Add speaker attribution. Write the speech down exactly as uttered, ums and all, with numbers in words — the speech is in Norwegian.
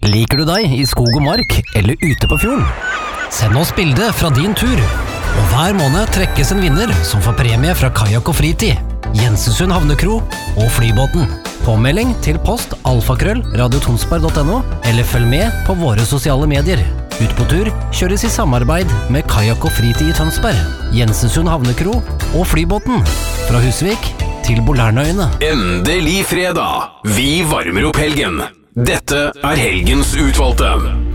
Speaker 1: Liker du deg i skog og mark eller ute på fjorden? Send oss bilde fra din tur. Og hver måned trekkes en vinner som får premie fra Kajak og Fritid, Jensesund Havnekro og Flybåten. Påmelding til post alfakrøll radiotonsberg punktum no eller følg med på våre sosiale medier. Ut på tur kjøres i samarbeid med Kajak og Fritid i Tønsberg, Jensesund Havnekro og Flybåten. Fra Husvik til Bolærnøyene.
Speaker 2: Endelig fredag! Vi varmer opp helgen. Dette er helgens utvalgte.